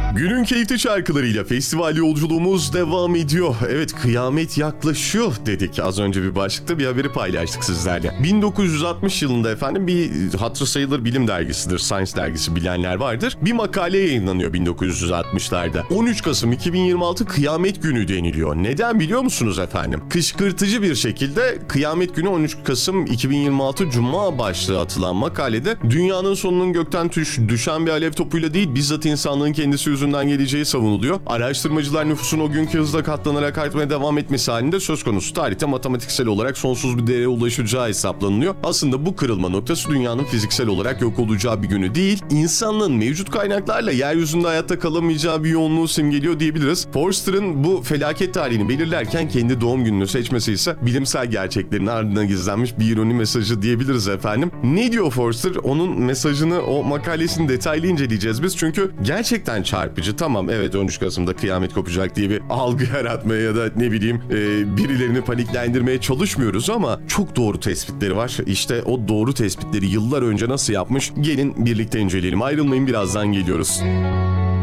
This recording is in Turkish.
Günün keyifli şarkılarıyla festival yolculuğumuz devam ediyor. Evet, kıyamet yaklaşıyor dedik. Az önce bir başlıkta bir haberi paylaştık sizlerle. 1960 yılında efendim bir hatırı sayılır bilim dergisidir. Science dergisi, bilenler vardır. Bir makale yayınlanıyor 1960'larda. 13 Kasım 2026 kıyamet günü deniliyor. Neden biliyor musunuz efendim? Kışkırtıcı bir şekilde kıyamet günü 13 Kasım 2026 Cuma başlığı atılan makalede dünyanın sonunun gökten düşen bir alev topuyla değil, bizzat insanlığın kendisi yüzünden geleceği savunuluyor. Araştırmacılar nüfusun o günkü hızla katlanarak artmaya devam etmesi halinde söz konusu tarihte matematiksel olarak sonsuz bir değere ulaşacağı hesaplanılıyor. Aslında bu kırılma noktası dünyanın fiziksel olarak yok olacağı bir günü değil, insanlığın mevcut kaynaklarla yeryüzünde hayatta kalamayacağı bir yoğunluğu simgeliyor diyebiliriz. Forster'ın bu felaket tarihini belirlerken kendi doğum gününü seçmesi ise bilimsel gerçeklerin ardına gizlenmiş bir ironi mesajı diyebiliriz efendim. Ne diyor Forster? Onun mesajını, o makalesini detaylı inceleyeceğiz biz. Çünkü gerçekten çarpıcı. Tamam, evet, 13 Kasım'da kıyamet kopacak diye bir algı yaratmaya ya da ne bileyim birilerini paniklendirmeye çalışmıyoruz ama çok doğru tespitleri var. İşte o doğru tespitleri yıllar önce nasıl yapmış? Gelin birlikte inceleyelim. Ayrılmayın, birazdan geliyoruz.